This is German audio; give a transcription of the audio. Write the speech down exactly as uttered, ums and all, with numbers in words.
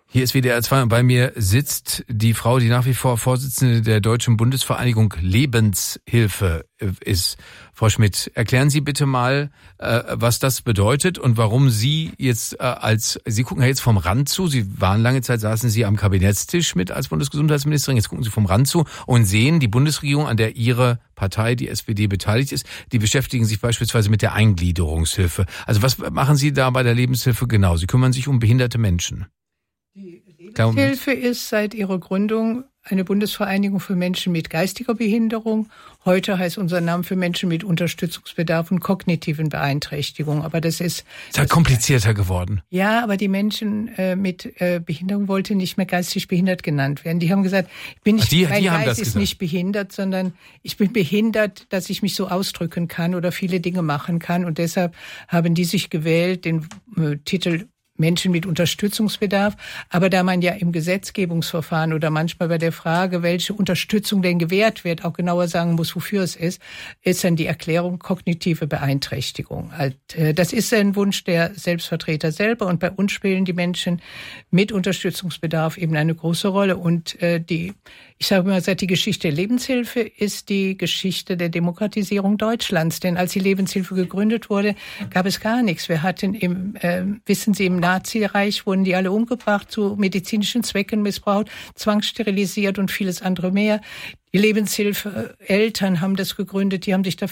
Hier ist W D R zwei und bei mir sitzt die Frau, die nach wie vor Vorsitzende der Deutschen Bundesvereinigung Lebenshilfe ist. Frau Schmidt, erklären Sie bitte mal, äh, was das bedeutet und warum Sie jetzt äh, als, Sie gucken ja jetzt vom Rand zu, Sie waren lange Zeit, saßen Sie am Kabinettstisch mit als Bundesgesundheitsministerin, jetzt gucken Sie vom Rand zu und sehen die Bundesregierung, an der Ihre Partei, die S P D, beteiligt ist, die beschäftigen sich beispielsweise mit der Eingliederungshilfe. Also was machen Sie da bei der Lebenshilfe genau? Sie kümmern sich um behinderte Menschen. Die Lebenshilfe ist seit ihrer Gründung eine Bundesvereinigung für Menschen mit geistiger Behinderung. Heute heißt unser Name für Menschen mit Unterstützungsbedarf und kognitiven Beeinträchtigungen. Aber das ist... Das ist halt komplizierter geworden. Ja, aber die Menschen äh, mit äh, Behinderung wollten nicht mehr geistig behindert genannt werden. Die haben gesagt, bin ich, Ach, die, mein die haben Geist das ist gesagt. nicht behindert, sondern ich bin behindert, dass ich mich so ausdrücken kann oder viele Dinge machen kann. Und deshalb haben die sich gewählt, den äh, Titel Menschen mit Unterstützungsbedarf. Aber da man ja im Gesetzgebungsverfahren oder manchmal bei der Frage, welche Unterstützung denn gewährt wird, auch genauer sagen muss, wofür es ist, ist dann die Erklärung kognitive Beeinträchtigung. Das ist ein Wunsch der Selbstvertreter selber und bei uns spielen die Menschen mit Unterstützungsbedarf eben eine große Rolle. Und die, ich sage mal, seit die Geschichte der Lebenshilfe ist die Geschichte der Demokratisierung Deutschlands. Denn als die Lebenshilfe gegründet wurde, gab es gar nichts. Wir hatten im, äh, wissen Sie, im Nazireich wurden die alle umgebracht, zu medizinischen Zwecken missbraucht, zwangssterilisiert und vieles andere mehr. Die Lebenshilfe, Eltern haben das gegründet, die haben sich dafür